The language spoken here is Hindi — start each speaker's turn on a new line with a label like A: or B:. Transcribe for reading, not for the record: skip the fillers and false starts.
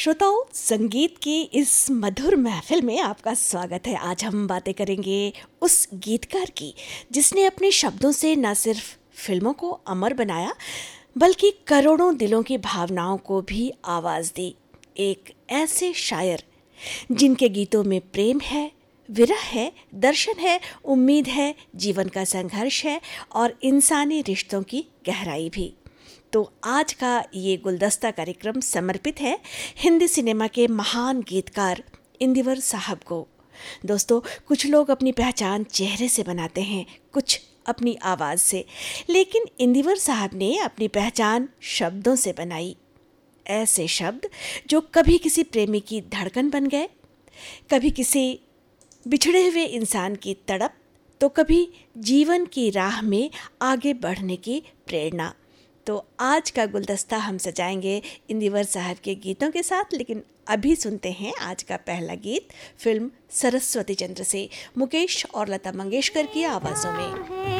A: श्रोताओं, संगीत की इस मधुर महफिल में आपका स्वागत है। आज हम बातें करेंगे उस गीतकार की जिसने अपने शब्दों से न सिर्फ फिल्मों को अमर बनाया बल्कि करोड़ों दिलों की भावनाओं को भी आवाज़ दी। एक ऐसे शायर जिनके गीतों में प्रेम है, विरह है, दर्शन है, उम्मीद है, जीवन का संघर्ष है और इंसानी रिश्तों की गहराई भी। तो आज का ये गुलदस्ता कार्यक्रम समर्पित है हिंदी सिनेमा के महान गीतकार इंदिवर साहब को। दोस्तों, कुछ लोग अपनी पहचान चेहरे से बनाते हैं, कुछ अपनी आवाज़ से, लेकिन इंदिवर साहब ने अपनी पहचान शब्दों से बनाई। ऐसे शब्द जो कभी किसी प्रेमी की धड़कन बन गए, कभी किसी बिछड़े हुए इंसान की तड़प, तो कभी जीवन की राह में आगे बढ़ने की प्रेरणा। तो आज का गुलदस्ता हम सजाएंगे इंदिवर साहब के गीतों के साथ, लेकिन अभी सुनते हैं आज का पहला गीत फिल्म सरस्वती चंद्र से मुकेश और लता मंगेशकर की आवाज़ों में।